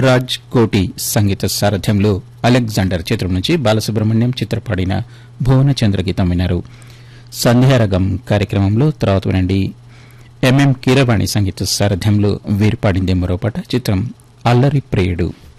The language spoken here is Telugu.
రాజ్ కోటి సంగీత సారథ్యంలో అలెగ్జాండర్ చిత్రం నుంచి బాలసుబ్రహ్మణ్యం చిత్రపాడిన భువన చంద్రగీతం విన్నారు. సంధ్యారగం కార్యక్రమంలో తర్వాత వినండి ఎంఎం కీరవాణి సంగీత సారథ్యంలో వీరు పాడిందే మరో పాట. చిత్రం అల్లరి ప్రియుడు.